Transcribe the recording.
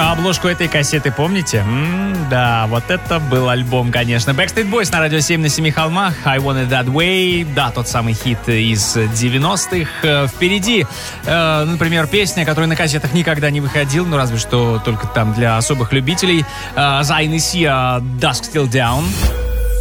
А обложку этой кассеты помните? Да, вот это был альбом, конечно. Backstreet Boys на радио 7 на семи холмах. I Want It That Way. Да, тот самый хит из 90-х. Впереди, например, песня, которая на кассетах никогда не выходила, ну разве что только там для особых любителей. Zayn и Sia, Dusk Till Down.